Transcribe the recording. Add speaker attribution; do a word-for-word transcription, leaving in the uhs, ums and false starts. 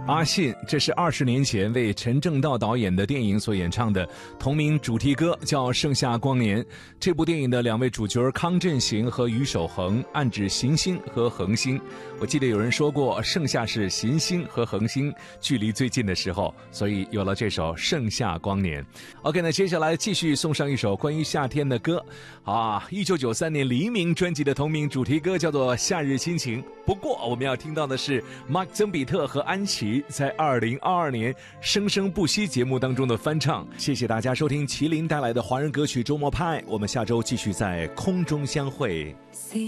Speaker 1: 阿信，这是二十年前为陈正道导演的电影所演唱的同名主题歌，叫《盛夏光年》。这部电影的两位主角康振行和于守恒暗指行星和恒星。我记得有人说过，盛夏是行星和恒星距离最近的时候，所以有了这首《盛夏光年》。OK， 那接下来继续送上一首关于夏天的歌。啊，一九九三年黎明专辑的同名主题歌叫做《夏日心情》。不过我们要听到的是马克·曾比特和安琪在二零二二年《生生不息》节目当中的翻唱。谢谢大家收听麒麟带来的华人歌曲周末派，我们下周继续在空中相会。